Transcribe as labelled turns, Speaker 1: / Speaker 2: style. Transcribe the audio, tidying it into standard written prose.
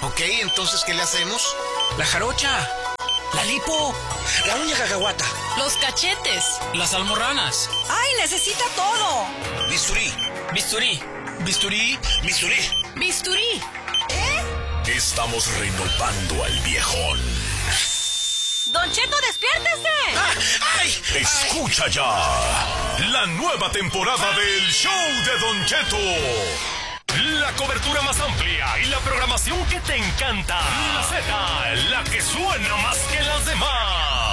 Speaker 1: Ok, entonces, ¿qué le hacemos?
Speaker 2: La jarocha, la lipo, la uña cacahuata,
Speaker 3: los cachetes,
Speaker 2: las almorranas.
Speaker 3: ¡Ay, necesita todo!
Speaker 1: Bisturí.
Speaker 2: Bisturí. Bisturí. Bisturí.
Speaker 3: Bisturí.
Speaker 4: Estamos renovando al viejón.
Speaker 3: ¡Don Cheto, despiértese!
Speaker 2: ¡Ay!
Speaker 4: Escucha ya la nueva temporada del Show de Don Cheto. La cobertura más amplia y la programación que te encanta. La Z, la que suena más que las demás.